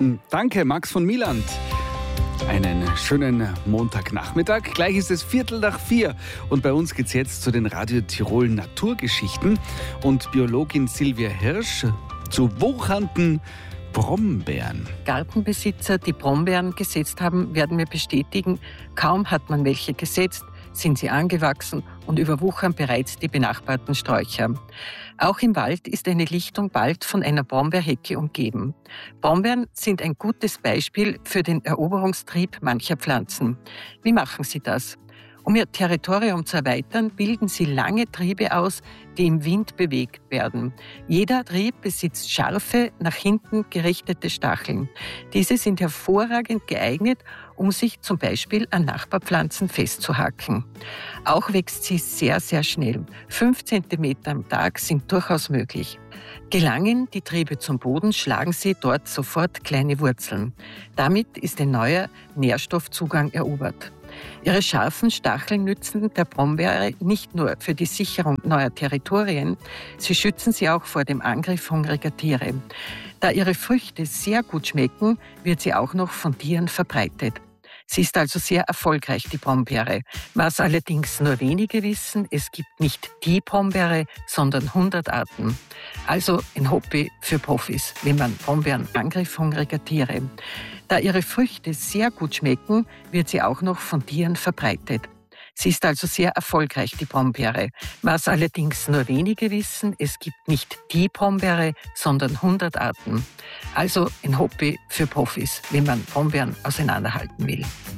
Danke, Max von Mieland. Einen schönen Montagnachmittag. Gleich ist es 3:45 und bei uns geht's jetzt zu den Radio Tirol Naturgeschichten und Biologin Silvia Hirsch zu wuchernden Brombeeren. Gartenbesitzer, die Brombeeren gesetzt haben, werden mir bestätigen, kaum hat man welche gesetzt, sind sie angewachsen und überwuchern bereits die benachbarten Sträucher. Auch im Wald ist eine Lichtung bald von einer Brombeerhecke umgeben. Brombeeren sind ein gutes Beispiel für den Eroberungstrieb mancher Pflanzen. Wie machen sie das? Um ihr Territorium zu erweitern, bilden sie lange Triebe aus, die im Wind bewegt werden. Jeder Trieb besitzt scharfe, nach hinten gerichtete Stacheln. Diese sind hervorragend geeignet, um sich zum Beispiel an Nachbarpflanzen festzuhaken. Auch wächst sie sehr, sehr schnell. 5 Zentimeter am Tag sind durchaus möglich. Gelangen die Triebe zum Boden, schlagen sie dort sofort kleine Wurzeln. Damit ist ein neuer Nährstoffzugang erobert. Ihre scharfen Stacheln nützen der Brombeere nicht nur für die Sicherung neuer Territorien, sie schützen sie auch vor dem Angriff hungriger Tiere. Da ihre Früchte sehr gut schmecken, wird sie auch noch von Tieren verbreitet. Sie ist also sehr erfolgreich, die Brombeere. Was allerdings nur wenige wissen, es gibt nicht die Brombeere, sondern 100 Arten. Also ein Hobby für Profis, wenn man Brombeeren Angriff hungriger Tiere. Da ihre Früchte sehr gut schmecken, wird sie auch noch von Tieren verbreitet. Sie ist also sehr erfolgreich, die Brombeere. Was allerdings nur wenige wissen, es gibt nicht die Brombeere, sondern 100 Arten. Also ein Hobby für Profis, wenn man Brombeeren auseinanderhalten will.